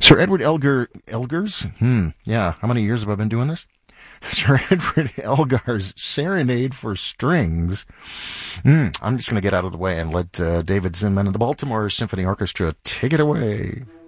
Sir Edward Elgar's? Yeah, how many years have I been doing this? Sir Edward Elgar's Serenade for Strings. I'm just going to get out of the way and let David Zinman and the Baltimore Symphony Orchestra take it away.